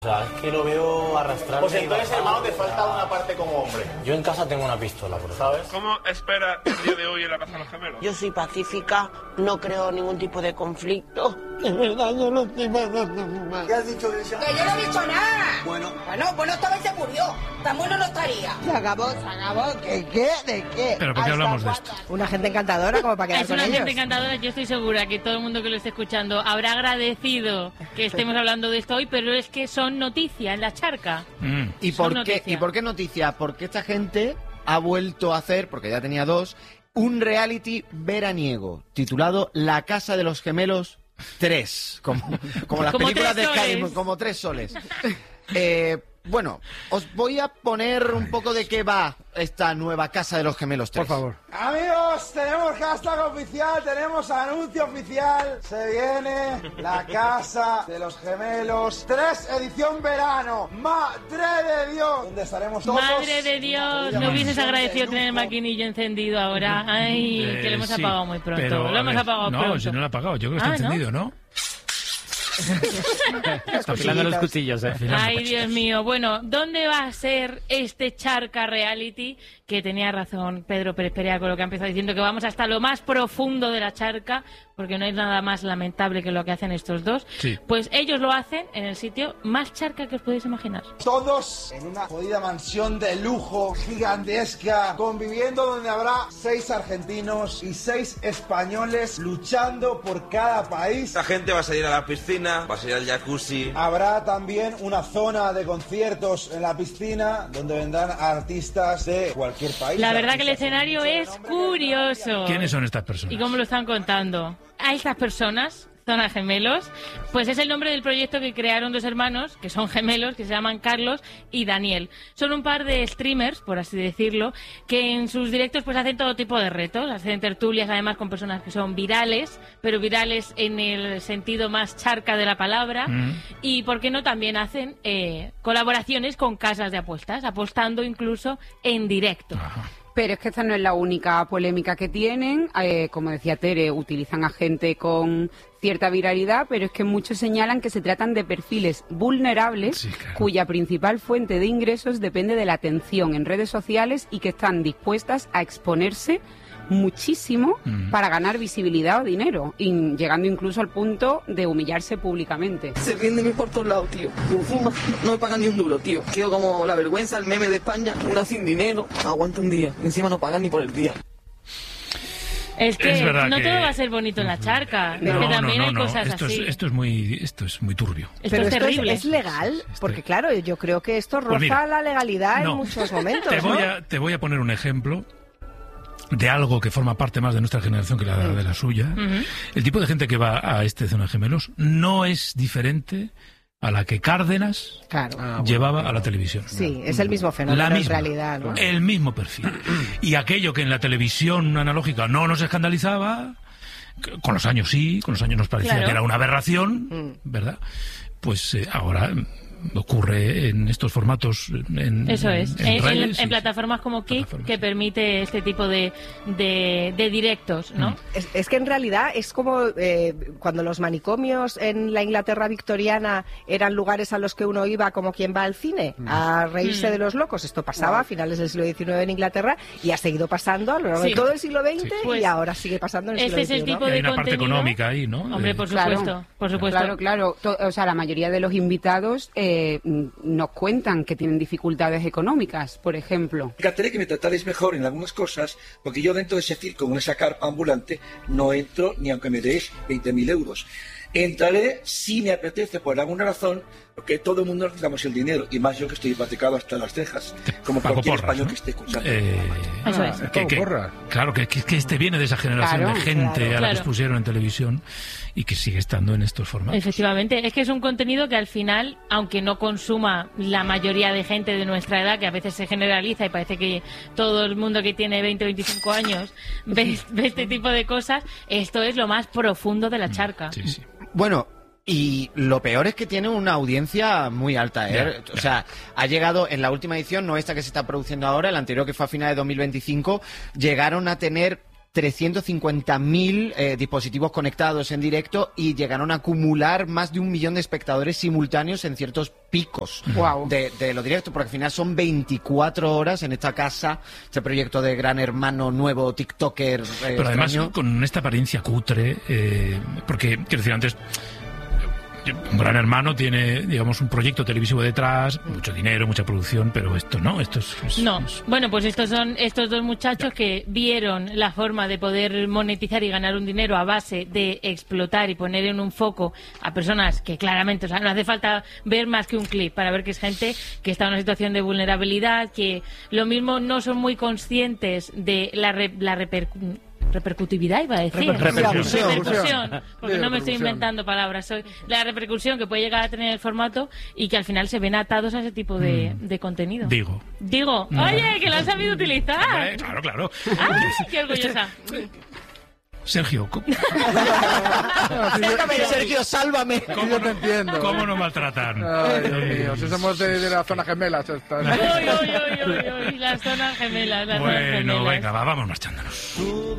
O sea, es que lo veo arrastrarse. Pues entonces, hermano, te falta una parte como hombre. Yo en casa tengo una pistola, por eso. ¿Sabes? ¿Cómo espera el día de hoy en la Casa de los Gemelos? Yo soy pacífica, no creo ningún tipo de conflicto. De verdad, yo no estoy pasando mal. ¿Qué has dicho, Grecia? Que yo no he dicho nada. Bueno, Bueno, estaba y se murió. Tan bueno no estaría. Se acabó. ¿Qué? ¿De qué? ¿Pero por qué hablamos de esto? Una gente encantadora como para quedar Es con una ellos. gente encantadora. Yo estoy segura que todo el mundo que lo esté escuchando habrá agradecido que estemos hablando de esto hoy, pero es que son noticia en la charca. ¿Y Son por qué? noticia. ¿Y por qué noticia? Porque esta gente ha vuelto a hacer, porque ya tenía dos, un reality veraniego titulado La Casa de los Gemelos 3, como las Como películas de tres Sky, soles. como 3 soles. Bueno, os voy a poner un poco de qué va esta nueva Casa de los Gemelos 3. Por favor. amigos, tenemos hashtag oficial, tenemos anuncio oficial. Se viene la Casa de los Gemelos 3, edición verano. ¡Madre de Dios! Donde estaremos todos. Madre de Dios, no hubieses agradecido tener el maquinillo encendido ahora. Ay, que lo hemos Sí, apagado muy pronto. pero, Lo hemos apagado no, pronto. si no lo he apagado, yo creo que está ¿no? encendido, ¿no? Afilando los cuchillos, Ay, Dios mío. Bueno, ¿dónde va a ser este charca reality? Que tenía razón Pedro Pérez Perea con lo que ha empezado diciendo, que vamos hasta lo más profundo de la charca, porque no hay nada más lamentable que lo que hacen estos dos. Sí. Pues ellos lo hacen en el sitio más charca que os podéis imaginar. Todos en una jodida mansión de lujo, gigantesca, conviviendo donde habrá 6 argentinos y 6 españoles luchando por cada país. La gente va a salir a la piscina, va a salir al jacuzzi. Habrá también una zona de conciertos en la piscina donde vendrán artistas de cualquier país. La verdad que el Artistas escenario con mucho es renombre. curioso. ¿Quiénes son estas personas? ¿Y cómo lo están contando? A estas personas, Zona Gemelos, pues es el nombre del proyecto que crearon dos hermanos, que son gemelos, que se llaman Carlos y Daniel. Son un par de streamers, por así decirlo, que en sus directos pues hacen todo tipo de retos, hacen tertulias además con personas que son virales, pero virales en el sentido más charca de la palabra, y por qué no también hacen colaboraciones con casas de apuestas, apostando incluso en directo. Ajá. Pero es que esta no es la única polémica que tienen. Como decía Tere, utilizan a gente con cierta viralidad, pero es que muchos señalan que se tratan de perfiles vulnerables, Sí, claro. cuya principal fuente de ingresos depende de la atención en redes sociales y que están dispuestas a exponerse muchísimo para ganar visibilidad o dinero, y llegando incluso al punto de humillarse públicamente. Se rinden por todos lados, tío. Y encima no me pagan ni un duro, tío. Quedo como la vergüenza, el meme de España. Una sin dinero, aguanta un día. Encima no pagan ni por el día. Es que Es verdad no que- todo va a ser bonito en la charca, es que también hay cosas esto así. esto es muy turbio. Esto es terrible. ¿Es legal? Porque claro, yo creo que esto roza Pues mira, la legalidad no. en muchos momentos, Te voy a poner un ejemplo de algo que forma parte más de nuestra generación que de la suya. El tipo de gente que va a este Zona Gemelos no es diferente a la que Cárdenas Claro. llevaba a la televisión. Sí, es el mismo fenómeno La en misma, realidad, ¿no? el mismo perfil. Y aquello que en la televisión analógica no nos escandalizaba, con los años sí, con los años nos parecía Claro. que era una aberración, ¿verdad? Pues ahora ocurre en estos formatos Eso es, en redes, en sí, plataformas como Kik, plataformas, que permite este tipo de directos, ¿no? Es que en realidad es como cuando los manicomios en la Inglaterra victoriana eran lugares a los que uno iba como quien va al cine a reírse de los locos. Esto pasaba a finales del siglo XIX en Inglaterra y ha seguido pasando a lo largo Sí. de todo el siglo XX Pues y ahora sigue pasando en el este siglo es el XXI. tipo Y hay de una parte contenido. económica ahí, ¿no? Hombre, por supuesto, por supuesto. Claro. O sea, la mayoría de los invitados nos cuentan que tienen dificultades económicas, por ejemplo. Encantaría que me tratarais mejor en algunas cosas, porque yo dentro de ese circo, con esa carpa ambulante, no entro ni aunque me deis 20.000 euros. Entraré si me apetece por alguna razón, porque todo el mundo necesitamos el dinero, y más yo que estoy hipotecado hasta las cejas, como Paco cualquier Porras, español ¿no? que esté escuchando. Eso es. Claro, que este viene de esa generación Claro, de gente a la que claro. expusieron en televisión y que sigue estando en estos formatos. Efectivamente, es que es un contenido que al final, aunque no consuma la mayoría de gente de nuestra edad, que a veces se generaliza y parece que todo el mundo que tiene 20 o 25 años ve este tipo de cosas, esto es lo más profundo de la charca. Sí, sí. Bueno, y lo peor es que tiene una audiencia muy alta, ¿eh? Ya. O sea, ha llegado en la última edición, no esta que se está produciendo ahora, la anterior que fue a finales de 2025, llegaron a tener 350.000 dispositivos conectados en directo y llegaron a acumular más de 1 millón de espectadores simultáneos en ciertos picos de los directos, porque al final son 24 horas en esta casa, este proyecto de Gran Hermano nuevo TikToker. Pero además con esta apariencia cutre, porque, quiero decir, antes... Un Gran Hermano tiene, digamos, un proyecto televisivo detrás, mucho dinero, mucha producción, pero esto no, No, bueno, pues estos son estos dos muchachos que vieron la forma de poder monetizar y ganar un dinero a base de explotar y poner en un foco a personas que claramente, o sea, no hace falta ver más que un clip para ver que es gente que está en una situación de vulnerabilidad, que lo mismo no son muy conscientes de la repercutividad, iba a decir. Repercusión, porque no me estoy inventando palabras. Soy la repercusión que puede llegar a tener el formato y que al final se ven atados a ese tipo de contenido. Digo, oye, que lo han sabido utilizar. Claro. ¡Ay, qué orgullosa! Sergio, Sergio, sálvame. Yo te entiendo. ¿Cómo no maltratan? Ay, Dios mío, si somos de las zonas gemelas. Las zonas gemelas. Bueno, venga, vamos marchándonos.